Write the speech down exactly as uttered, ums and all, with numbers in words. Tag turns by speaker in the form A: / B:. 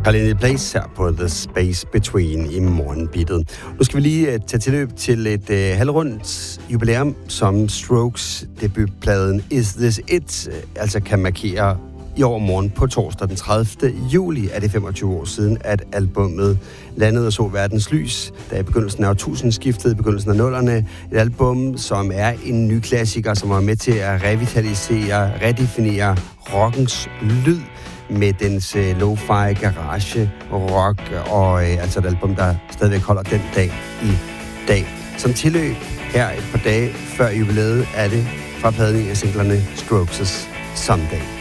A: Carlene Place her på The Space Between i morgenbittet. Nu skal vi lige uh, tage tilløb til et uh, halvrundt jubilæum, som Strokes debutpladen Is This It uh, altså kan markere i overmorgen på torsdag den tredivte juli er det femogtyve år siden, at albummet landede og så verdens lys. Der i begyndelsen af årtusindskiftet, i begyndelsen af nullerne. Et album, som er en ny klassiker, som var med til at revitalisere, redefinere rockens lyd med dens uh, lo-fi, garage, rock og uh, altså et album, der stadigvæk holder den dag i dag. Som tilløb her et par dage før jubilæet er det fra pladen af singlerne Strokes' Someday.